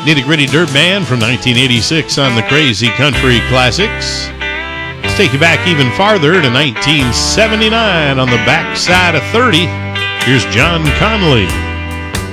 Nitty Gritty Dirt Band from 1986 on the Crazy Country Classics. Let's take you back even farther to 1979 on the backside of 30. Here's John Connolly.